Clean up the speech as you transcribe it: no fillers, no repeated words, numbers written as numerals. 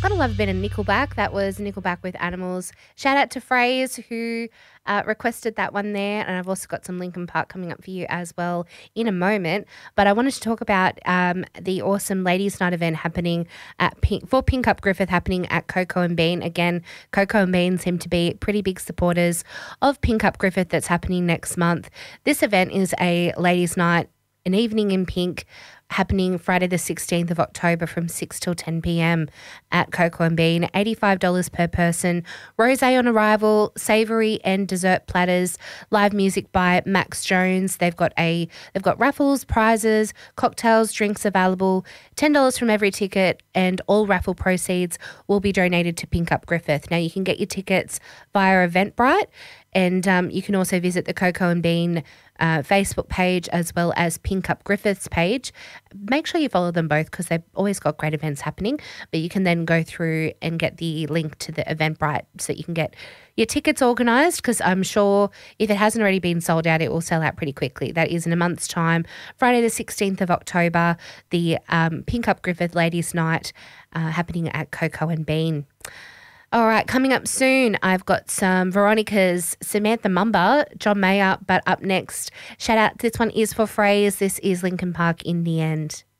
Gotta love a bit of Nickelback. That was Nickelback with Animals. Shout out to Phrase who requested that one there. And I've also got some Linkin Park coming up for you as well in a moment. But I wanted to talk about the awesome Ladies Night event happening for Pink Up Griffith happening at Coco and Bean. Again, Coco and Bean seem to be pretty big supporters of Pink Up Griffith that's happening next month. This event is a Ladies Night, an evening in pink, happening Friday the 16th of October from 6 till 10 p.m. at Coco and Bean. $85 per person. Rosé on arrival, savoury and dessert platters, live music by Max Jones. They've got raffles, prizes, cocktails, drinks available. $10 from every ticket, and all raffle proceeds will be donated to Pink Up Griffith. Now you can get your tickets via Eventbrite, and you can also visit the Coco and Bean Facebook page as well as Pink Up Griffith's page. Make sure you follow them both because they've always got great events happening. But you can then go through and get the link to the Eventbrite so that you can get your tickets organised, because I'm sure if it hasn't already been sold out, it will sell out pretty quickly. That is in a month's time, Friday the 16th of October, the Pink Up Griffith Ladies Night happening at Coco and Bean. All right, coming up soon, I've got some Veronica's Samantha Mumba, John Mayer, but up next, shout out, this one is for Phrase. This is Linkin Park, In the End.